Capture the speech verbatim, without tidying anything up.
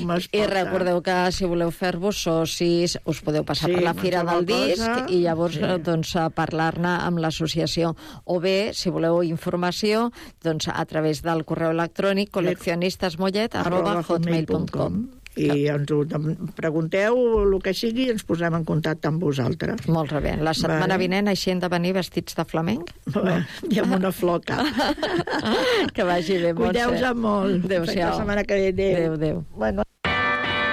es I porta. recordeu que si voleu fer-vos socis, us podeu passar Sí, per la Fira del qualsevol Disc cosa, i llavors sí. doncs, parlar-ne amb l'associació. O bé, si voleu informació, doncs a través del correu electrònic col·leccionistasmollet arroba hotmail punt com. I ens ho pregunteu el que sigui i ens posem en contacte amb vosaltres. Molt bé. La setmana Vale. vinent així hem de venir vestits de flamenc? I amb una floca. Que vagi bé, Montse. Cuideu-vos molt. Adéu-siau. Fins la setmana que ve. Adéu. Adéu, adéu. Bueno.